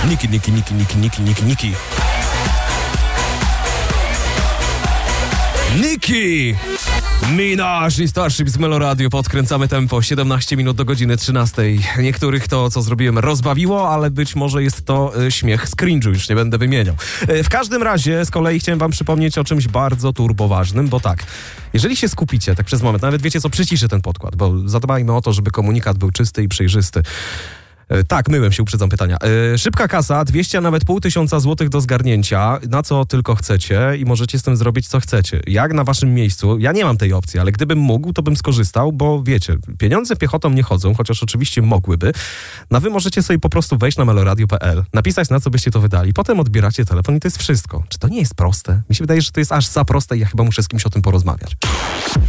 Nicki Minaj i Starship z Melo Radio. Podkręcamy tempo, 17 minut do godziny 13. Niektórych to, co zrobiłem, rozbawiło, ale być może jest to śmiech z cringe'u, już nie będę wymieniał. W każdym razie, z kolei chciałem wam przypomnieć o czymś bardzo turboważnym, bo tak, jeżeli się skupicie, tak przez moment, nawet wiecie co, przyciszę ten podkład, bo zadbajmy o to, żeby komunikat był czysty i przejrzysty. Tak, myłem się, uprzedzam pytania. Szybka kasa, 200, a nawet 500 złotych do zgarnięcia, na co tylko chcecie i możecie z tym zrobić, co chcecie. Jak na waszym miejscu, ja nie mam tej opcji, ale gdybym mógł, to bym skorzystał, bo wiecie, pieniądze piechotą nie chodzą, chociaż oczywiście mogłyby. No wy możecie sobie po prostu wejść na meloradio.pl, napisać, na co byście to wydali, potem odbieracie telefon i to jest wszystko. Czy to nie jest proste? Mi się wydaje, że to jest aż za proste i ja chyba muszę z kimś o tym porozmawiać.